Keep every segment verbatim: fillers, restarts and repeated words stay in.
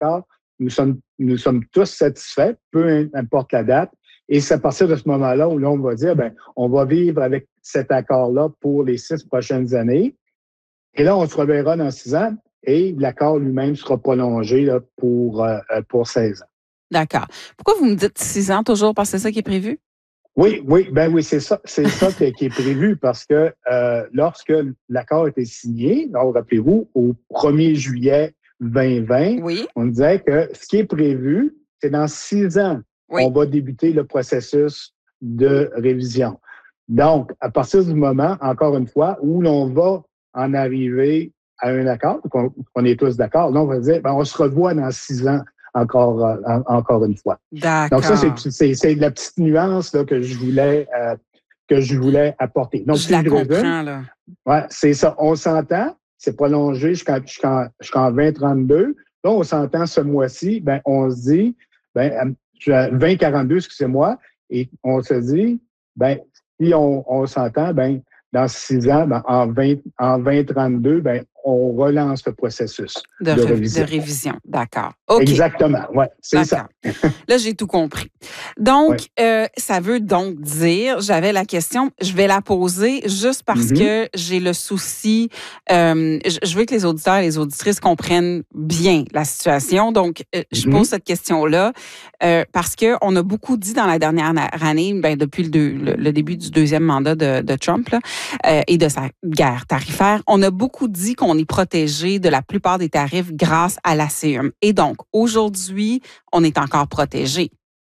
accord, nous sommes, nous sommes tous satisfaits, peu importe la date. Et c'est à partir de ce moment-là où l'on va dire, ben, on va vivre avec cet accord-là pour les six prochaines années. Et là, on se reverra dans six ans et l'accord lui-même sera prolongé là, pour, euh, pour seize ans. D'accord. Pourquoi vous me dites six ans toujours? Parce que c'est ça qui est prévu? Oui, oui, ben oui, c'est ça, c'est ça qui, qui est prévu parce que euh, lorsque l'accord a été signé, donc rappelez-vous, au premier juillet vingt vingt, oui. on disait que ce qui est prévu, c'est dans six ans, oui. on va débuter le processus de révision. Donc, à partir du moment, encore une fois, où l'on va en arriver à un accord, qu'on, qu'on est tous d'accord, là, on va dire, ben, on se revoit dans six ans. Encore, euh, encore une fois. D'accord. Donc ça, c'est, c'est, c'est la petite nuance là, que je voulais euh, que je voulais apporter. Donc, je la comprends, là. Ouais, c'est ça. On s'entend, c'est prolongé jusqu'en, jusqu'en, jusqu'en vingt trente-deux. Là, on s'entend ce mois-ci, ben, on se dit, ben, vingt quarante-deux, excusez-moi, et on se dit, ben, si on, on s'entend, ben, dans six ans, ben, en vingt, en vingt trente-deux, ben, on relance le processus de, de ré- révision. De révision, d'accord. Okay. Exactement, oui, c'est d'accord. ça. Là, j'ai tout compris. Donc, ouais. euh, ça veut donc dire, j'avais la question, je vais la poser juste parce mm-hmm. que j'ai le souci, euh, je veux que les auditeurs et les auditrices comprennent bien la situation. Donc, euh, je mm-hmm. pose cette question-là euh, parce qu'on a beaucoup dit dans la dernière année, ben, depuis le, deux, le, le début du deuxième mandat de, de Trump là, euh, et de sa guerre tarifaire, on a beaucoup dit qu'on est protégé de la plupart des tarifs grâce à l'A C U M. Et donc, aujourd'hui, on est encore protégé.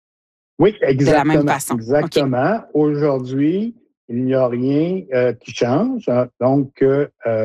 Oui, exactement. De la même façon. Exactement. Okay. Aujourd'hui, il n'y a rien euh, qui change. Donc, euh,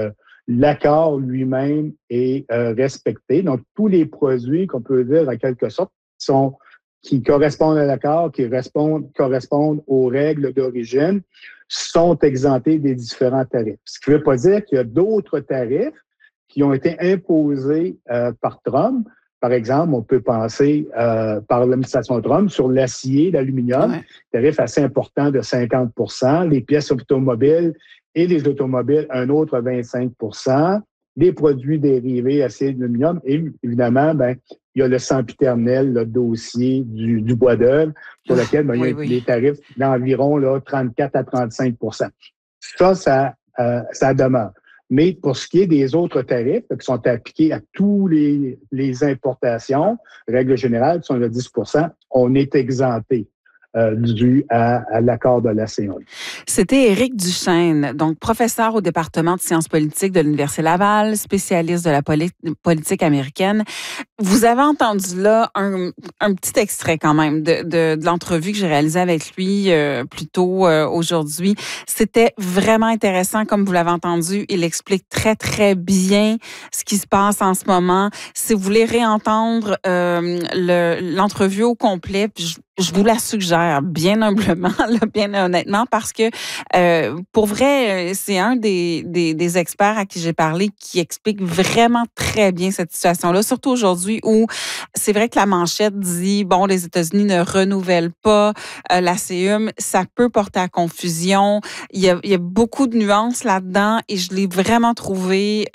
l'accord lui-même est euh, respecté. Donc, tous les produits qu'on peut dire en quelque sorte sont qui correspondent à l'accord, qui correspondent, correspondent aux règles d'origine, sont exemptés des différents tarifs. Ce qui ne veut pas dire qu'il y a d'autres tarifs qui ont été imposés euh, par Trump. Par exemple, on peut penser euh, par l'administration Trump sur l'acier, l'aluminium, ouais. tarif assez important de cinquante pour cent, les pièces automobiles et les automobiles, un autre vingt-cinq pour cent, les produits dérivés acier d'aluminium et évidemment, ben, il y a le sempiternel, le dossier du, du bois d'œuvre sur lequel ben, oui, il y a oui. des tarifs d'environ là, trente-quatre à trente-cinq pour cent. Ça, ça, euh, ça demeure. Mais pour ce qui est des autres tarifs qui sont appliqués à tous les, les importations, règle générale, qui sont de dix pour cent, on est exempté. Euh, dû à, à l'accord de l'A C U M. C'était Éric Duchesne, donc professeur au département de sciences politiques de l'Université Laval, spécialiste de la poli- politique américaine. Vous avez entendu là un, un petit extrait quand même de, de, de l'entrevue que j'ai réalisée avec lui euh, plus tôt euh, aujourd'hui. C'était vraiment intéressant, comme vous l'avez entendu. Il explique très, très bien ce qui se passe en ce moment. Si vous voulez réentendre euh, le, l'entrevue au complet, je, je vous la suggère bien humblement, là, bien honnêtement, parce que euh, pour vrai, c'est un des, des, des experts à qui j'ai parlé qui explique vraiment très bien cette situation-là, surtout aujourd'hui où c'est vrai que la manchette dit, bon, les États-Unis ne renouvellent pas euh, l'A C U M, ça peut porter à confusion. Il y a, il y a beaucoup de nuances là-dedans et je l'ai vraiment trouvé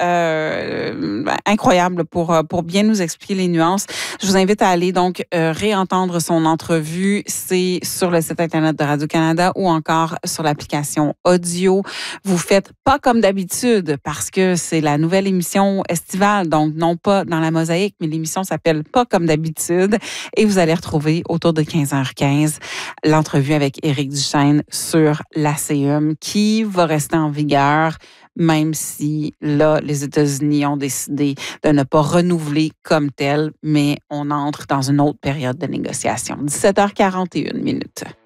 euh, incroyable pour, pour bien nous expliquer les nuances. Je vous invite à aller donc euh, réentendre son entrevue. C'est sur le site Internet de Radio-Canada ou encore sur l'application audio. Vous faites pas comme d'habitude parce que c'est la nouvelle émission estivale, donc non pas dans la mosaïque, mais l'émission s'appelle Pas comme d'habitude et vous allez retrouver autour de quinze heures quinze l'entrevue avec Éric Duchesne sur l'A C U M qui va rester en vigueur même si, là, les États-Unis ont décidé de ne pas renouveler comme tel, mais on entre dans une autre période de négociation. dix-sept heures quarante et une minutes.